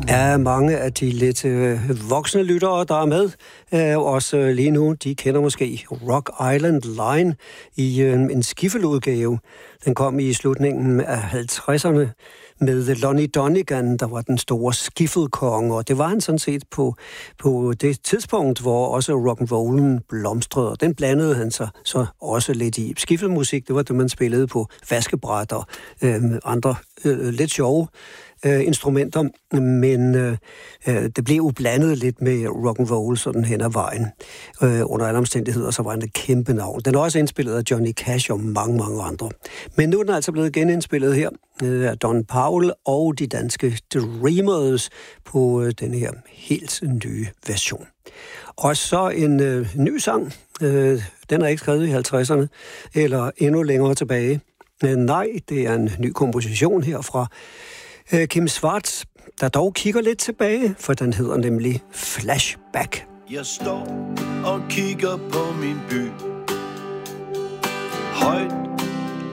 Ja, mange af de lidt voksne lyttere, der er med, også lige nu, de kender måske Rock Island Line i en skiffeludgave. Den kom i slutningen af 50'erne med Lonnie Donegan, der var den store skiffelkonge, og det var han sådan set på det tidspunkt, hvor også rock'n'rollen blomstrede, og den blandede han sig så også lidt i. Skiffelmusik, det var det, man spillede på vaskebræt og andre lidt sjove instrumenter, men det blev jo blandet lidt med rock'n'roll sådan hen ad vejen. Under alle omstændigheder, så var han et kæmpe navn. Den er også indspillet af Johnny Cash og mange, mange andre. Men nu er den altså blevet genindspillet her af Don Powell og de danske Dreamers på den her helt nye version. Og så en ny sang. Den er ikke skrevet i 50'erne, eller endnu længere tilbage. Nej, det er en ny komposition her fra Kim Schwartz, der dog kigger lidt tilbage, for den hedder nemlig Flashback. Jeg står og kigger på min by.